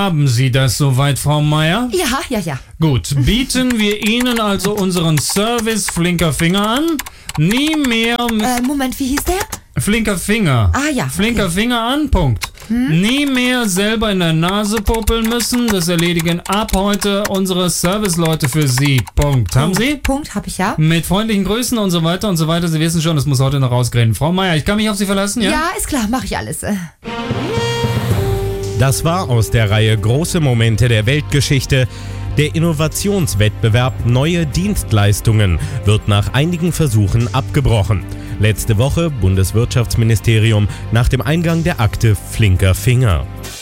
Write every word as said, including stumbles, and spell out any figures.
Haben Sie das soweit, Frau Meier? Ja, ja, ja. Gut, bieten wir Ihnen also unseren Service Flinker Finger an. Nie mehr... Äh, Moment, wie hieß der? Flinker Finger. Ah ja. Flinker okay. Finger an, Punkt. Hm? Nie mehr selber in der Nase popeln müssen. Das erledigen ab heute unsere Serviceleute für Sie. Punkt. Haben Sie? Punkt, hab ich ja. Mit freundlichen Grüßen und so weiter und so weiter. Sie wissen schon, das muss heute noch rausgehen. Frau Meier, ich kann mich auf Sie verlassen, ja? Ja, ist klar, mache ich alles. Das war aus der Reihe Große Momente der Weltgeschichte. Der Innovationswettbewerb Neue Dienstleistungen wird nach einigen Versuchen abgebrochen. Letzte Woche Bundeswirtschaftsministerium nach dem Eingang der Akte Flinker Finger.